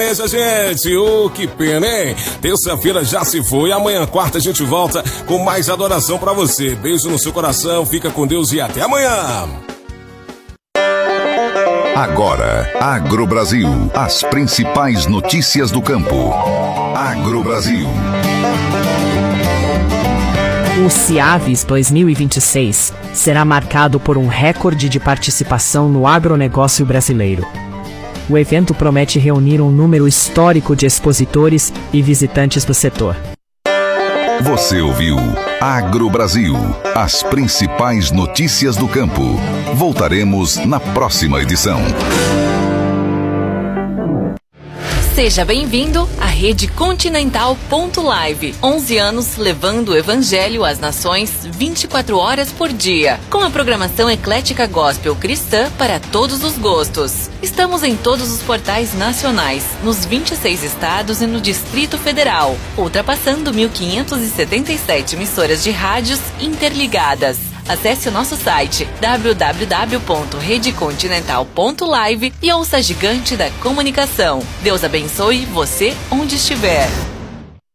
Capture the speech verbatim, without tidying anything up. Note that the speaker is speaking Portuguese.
Veja, gente, ô, oh, que pena, hein? Terça-feira já se foi, amanhã, quarta, a gente volta com mais adoração pra você. Beijo no seu coração, fica com Deus e até amanhã. Agora, Agro Brasil, as principais notícias do campo. Agro Brasil. O CIAVES dois mil e vinte e seis será marcado por um recorde de participação no agronegócio brasileiro. O evento promete reunir um número histórico de expositores e visitantes do setor. Você ouviu Agro Brasil, as principais notícias do campo. Voltaremos na próxima edição. Seja bem-vindo à Rede Continental ponto live. onze anos levando o Evangelho às nações vinte e quatro horas por dia. Com a programação eclética gospel cristã para todos os gostos. Estamos em todos os portais nacionais, nos vinte e seis estados e no Distrito Federal, ultrapassando mil quinhentas e setenta e sete emissoras de rádios interligadas. Acesse o nosso site w w w ponto rede continental ponto live e ouça a gigante da comunicação. Deus abençoe você onde estiver.